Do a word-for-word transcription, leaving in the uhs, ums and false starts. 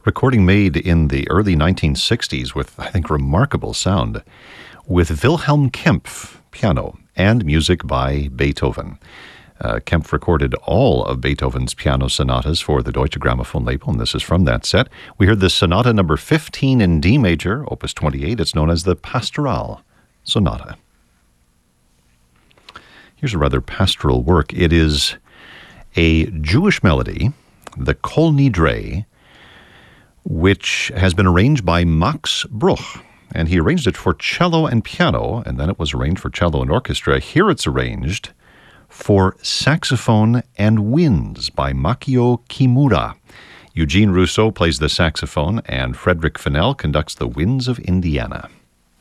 recording made in the early nineteen sixties with, I think, remarkable sound, with Wilhelm Kempff, piano, and music by Beethoven. Uh, Kempff recorded all of Beethoven's piano sonatas for the Deutsche Grammophon label, and this is from that set. We heard the sonata number fifteen in D major, opus twenty-eight. It's known as the Pastoral Sonata. Here's a rather pastoral work. It is a Jewish melody, the Kol Nidre, which has been arranged by Max Bruch, and he arranged it for cello and piano, and then it was arranged for cello and orchestra. Here it's arranged for saxophone and winds by Makio Kimura. Eugene Rousseau plays the saxophone, and Frederick Fennell conducts the Winds of Indiana.